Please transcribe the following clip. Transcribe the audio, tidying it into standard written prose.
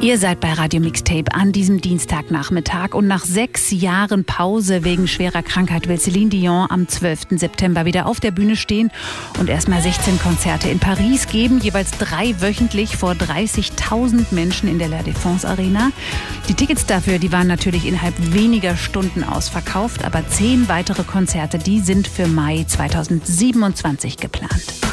Ihr seid bei Radio Mixtape an diesem Dienstagnachmittag und nach 6 Jahren Pause wegen schwerer Krankheit will Céline Dion am 12. September wieder auf der Bühne stehen und erstmal 16 Konzerte in Paris geben, jeweils 3 wöchentlich vor 30.000 Menschen in der La Défense Arena. Die Tickets dafür, die waren natürlich innerhalb weniger Stunden ausverkauft, aber 10 weitere Konzerte, die sind für Mai 2027 geplant.